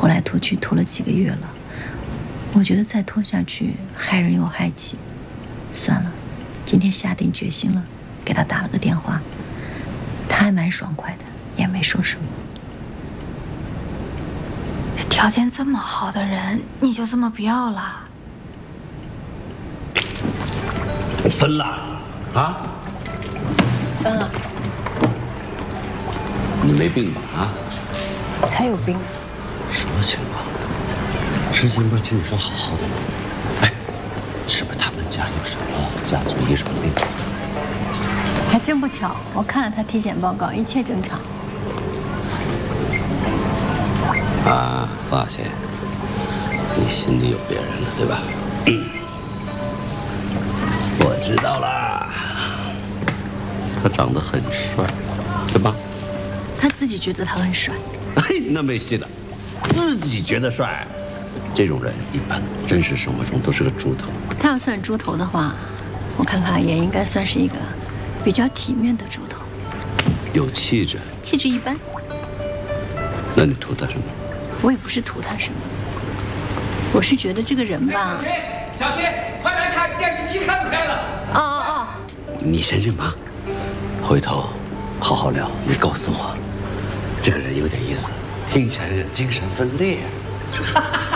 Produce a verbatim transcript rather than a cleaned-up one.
拖来拖去拖了几个月了，我觉得再拖下去害人又害己，算了，今天下定决心了，给他打了个电话，他还蛮爽快的，也没说什么。 条件这么好的人，你就这么不要了？ 分了啊？ 分了。 你没病吧？啊？ 才有病。 什么情况？之前不是听你说好好的吗？哎，是不是他们家有什么家族遗传病？ 还真不巧，我看了他体检报告，一切正常。 啊，发现你心里有别人了，对吧？嗯，我知道啦，他长得很帅，对吧？ 他自己觉得他很帅。 哎，那没戏了，自己觉得帅，这种人一般真实生活中都是个猪头。 他要算猪头的话，我看看也应该算是一个比较体面的猪头。 有气质？ 气质一般。 那你图他什么？ 我也不是图他什么，我是觉得这个人吧。 小青，小青，快来看电视机看开了。 哦哦哦， 你先去忙，回头好好聊。你告诉我，这个人有点意思，听起来精神分裂。